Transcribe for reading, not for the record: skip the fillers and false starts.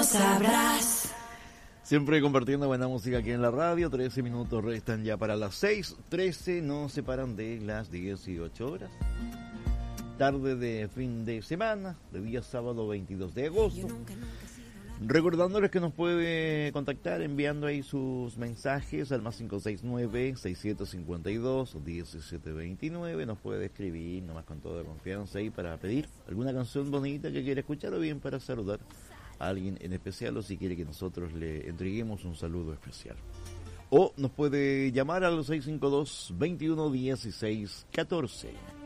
lo sabrás. Siempre compartiendo buena música aquí en la radio. 13 minutos restan ya para las 6. 13 nos separan de las 18 horas. Tarde de fin de semana, de día sábado 22 de agosto. Recordándoles que nos puede contactar enviando ahí sus mensajes al más 569-6752-1729. Nos puede escribir nomás con toda confianza ahí para pedir alguna canción bonita que quiera escuchar o bien para saludar a alguien en especial o si quiere que nosotros le entreguemos un saludo especial. O nos puede llamar al 652-2116-14.